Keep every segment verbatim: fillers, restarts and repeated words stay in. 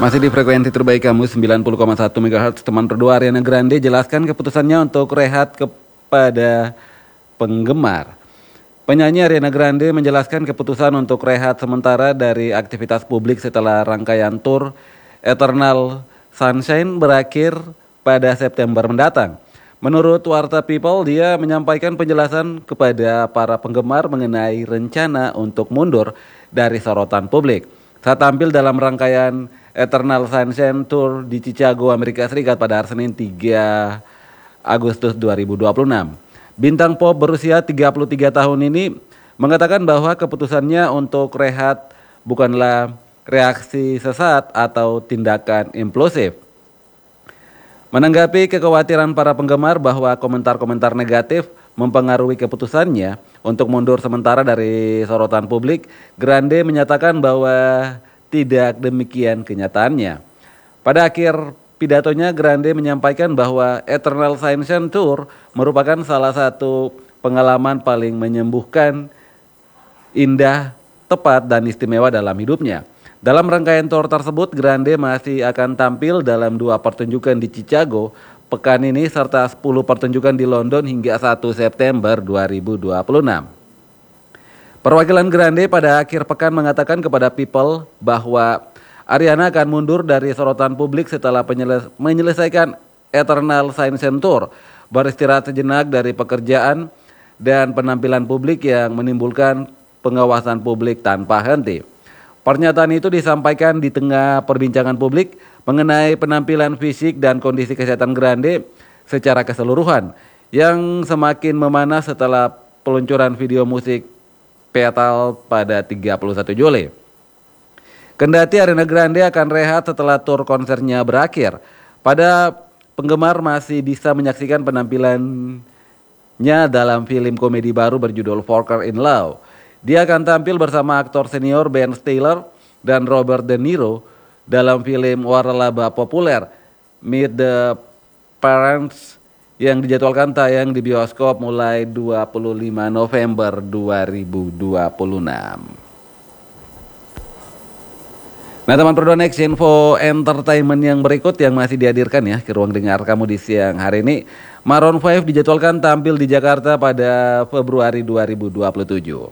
Masih di frekuensi terbaik kamu sembilan puluh koma satu megahertz. Teman berdua Ariana Grande jelaskan keputusannya untuk rehat kepada penggemar. Penyanyi Ariana Grande menjelaskan keputusan untuk rehat sementara dari aktivitas publik setelah rangkaian tur Eternal Sunshine berakhir pada September mendatang. Menurut Warta People, dia menyampaikan penjelasan kepada para penggemar mengenai rencana untuk mundur dari sorotan publik saat tampil dalam rangkaian Eternal Sunshine Tour di Chicago, Amerika Serikat pada hari Senin tiga Agustus dua ribu dua puluh enam. Bintang pop berusia tiga puluh tiga tahun ini mengatakan bahwa keputusannya untuk rehat bukanlah reaksi sesaat atau tindakan impulsif. Menanggapi kekhawatiran para penggemar bahwa komentar-komentar negatif mempengaruhi keputusannya untuk mundur sementara dari sorotan publik, Grande menyatakan bahwa tidak demikian kenyataannya. Pada akhir pidatonya, Grande menyampaikan bahwa Eternal Sunshine Tour merupakan salah satu pengalaman paling menyembuhkan, indah, tepat, dan istimewa dalam hidupnya. Dalam rangkaian tour tersebut, Grande masih akan tampil dalam dua pertunjukan di Chicago pekan ini serta sepuluh pertunjukan di London hingga satu September dua ribu dua puluh enam. Perwakilan Grande pada akhir pekan mengatakan kepada People bahwa Ariana akan mundur dari sorotan publik setelah menyelesaikan Eternal Sunshine Tour, beristirahat sejenak dari pekerjaan dan penampilan publik yang menimbulkan pengawasan publik tanpa henti. Pernyataan itu disampaikan di tengah perbincangan publik mengenai penampilan fisik dan kondisi kesehatan Grande secara keseluruhan yang semakin memanas setelah peluncuran video musik Petal pada tiga puluh satu Juli. Kendati Ariana Grande akan rehat setelah tur konsernya berakhir, pada penggemar masih bisa menyaksikan penampilannya dalam film komedi baru berjudul Falling in Love. Dia akan tampil bersama aktor senior Ben Stiller dan Robert De Niro dalam film waralaba populer Meet the Parents yang dijadwalkan tayang di bioskop mulai dua puluh lima November dua ribu dua puluh enam. Nah teman berdua, next info entertainment yang berikut yang masih dihadirkan ya ke ruang dengar kamu di siang hari ini. Maroon lima dijadwalkan tampil di Jakarta pada Februari dua ribu dua puluh tujuh.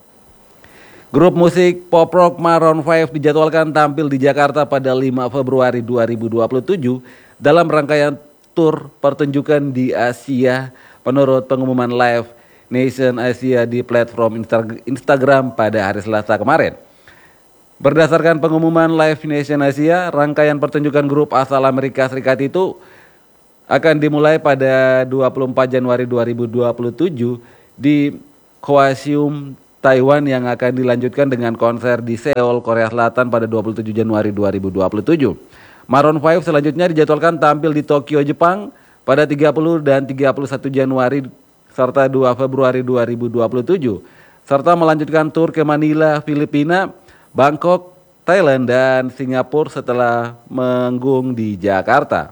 Grup musik pop rock Maroon lima dijadwalkan tampil di Jakarta pada lima Februari dua ribu dua puluh tujuh dalam rangkaian tur pertunjukan di Asia menurut pengumuman Live Nation Asia di platform Instagram pada hari Selasa kemarin. Berdasarkan pengumuman Live Nation Asia, rangkaian pertunjukan grup asal Amerika Serikat itu akan dimulai pada dua puluh empat Januari dua ribu dua puluh tujuh di Kaohsiung, Taiwan yang akan dilanjutkan dengan konser di Seoul, Korea Selatan pada dua puluh tujuh Januari dua ribu dua puluh tujuh. Maroon lima selanjutnya dijadwalkan tampil di Tokyo, Jepang pada tiga puluh dan tiga puluh satu Januari serta dua Februari dua ribu dua puluh tujuh serta melanjutkan tur ke Manila, Filipina, Bangkok, Thailand, dan Singapura setelah manggung di Jakarta.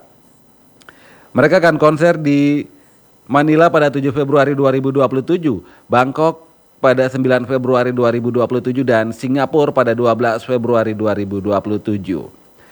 Mereka akan konser di Manila pada tujuh Februari dua ribu dua puluh tujuh, Bangkok pada sembilan Februari dua ribu dua puluh tujuh, dan Singapura pada dua belas Februari dua ribu dua puluh tujuh.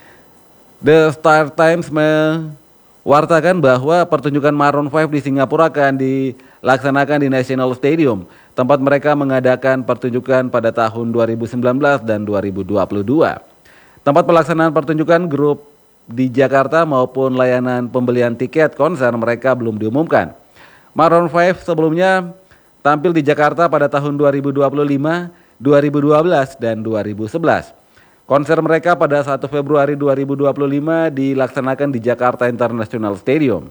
The Star Times mewartakan bahwa pertunjukan Maroon lima di Singapura akan dilaksanakan di National Stadium, tempat mereka mengadakan pertunjukan pada tahun dua ribu sembilan belas dan dua ribu dua puluh dua. Tempat pelaksanaan pertunjukan grup di Jakarta maupun layanan pembelian tiket konser mereka belum diumumkan. Maroon lima sebelumnya tampil di Jakarta pada tahun dua ribu dua puluh lima, dua ribu dua belas, dan dua ribu sebelas. Konser mereka pada satu Februari dua ribu dua puluh lima dilaksanakan di Jakarta International Stadium.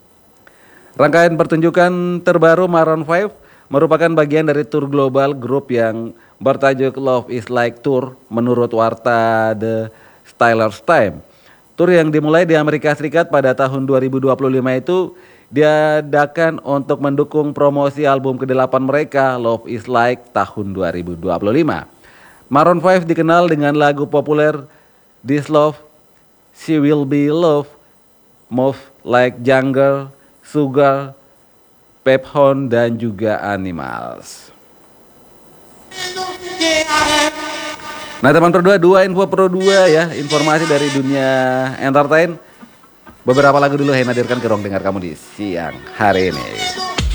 Rangkaian pertunjukan terbaru Maroon lima merupakan bagian dari tur global grup yang bertajuk Love is Like Tour menurut warta The Styler's Time. Tur yang dimulai di Amerika Serikat pada tahun dua ribu dua puluh lima itu diadakan untuk mendukung promosi album kedelapan mereka, Love is Like, tahun dua ribu dua puluh lima. Maroon lima dikenal dengan lagu populer This Love, She Will Be Love, Move Like Jungle, Sugar, Pephon, dan juga Animals. Nah teman Pro dua, dua info Pro dua ya, informasi dari dunia entertain. Beberapa lagu dulu yang hadirkan ke ruang dengar kamu di siang hari ini.